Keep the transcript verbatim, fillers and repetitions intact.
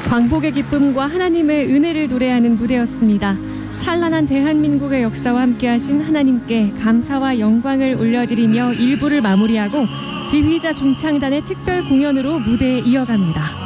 광복의 기쁨과 하나님의 은혜를 노래하는 무대였습니다. 찬란한 대한민국의 역사와 함께하신 하나님께 감사와 영광을 올려드리며 일 부를 마무리하고 지휘자 중창단의 특별 공연으로 무대에 이어갑니다.